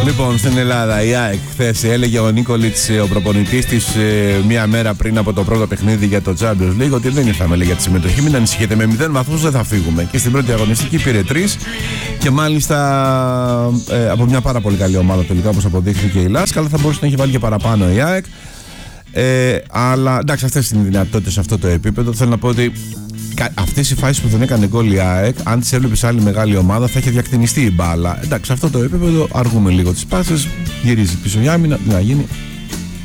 Λοιπόν, στην Ελλάδα η ΑΕΚ χθες έλεγε ο Νίκολιτς, ο προπονητής της, μία μέρα πριν από το πρώτο παιχνίδι για το Champions League, ότι δεν ήρθαμε για τη συμμετοχή. Μην ανησυχείτε, με 0 βαθμούς δεν θα φύγουμε. Και στην πρώτη αγωνιστική πήρε 3 και μάλιστα από μια πάρα πολύ καλή ομάδα τελικά, όπως αποδείχθηκε η ΛΑΣΚ, αλλά θα μπορούσε να έχει βάλει και παραπάνω η ΑΕΚ. Αλλά εντάξει, αυτές είναι οι δυνατότητες σε αυτό το επίπεδο. Θέλω να πω ότι αυτές οι φάσεις που δεν έκανε γκολ η ΑΕΚ, αν τις έβλεπε σε άλλη μεγάλη ομάδα, θα είχε διακτηνιστεί η μπάλα. Εντάξει, σε αυτό το επίπεδο αργούμε λίγο τις πάσες, γυρίζει πίσω η άμυνα, να γίνει.